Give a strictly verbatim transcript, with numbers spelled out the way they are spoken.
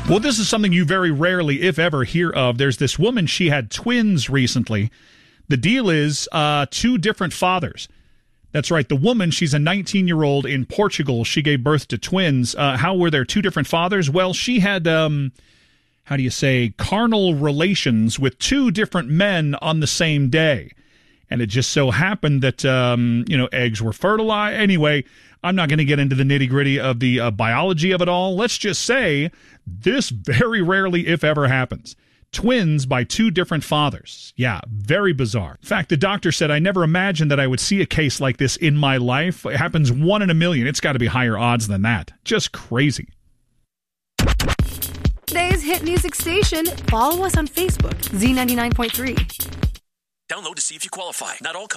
Well, this is something you very rarely, if ever, hear of. There's this woman, she had twins recently. The deal is uh, two different fathers. That's right. The woman, she's a nineteen-year-old in Portugal. She gave birth to twins. Uh, how were there two different fathers? Well, she had, um, how do you say, carnal relations with two different men on the same day. And it just so happened that, um, you know, eggs were fertilized. Anyway, I'm not going to get into the nitty-gritty of the uh, biology of it all. Let's just say this very rarely, if ever, happens. Twins by two different fathers. Yeah, very bizarre. In fact, the doctor said, I never imagined that I would see a case like this in my life. It happens one in a million. It's got to be higher odds than that. Just crazy. Today's hit music station. Follow us on Facebook, Z ninety-nine point three. Download to see if you qualify. Not all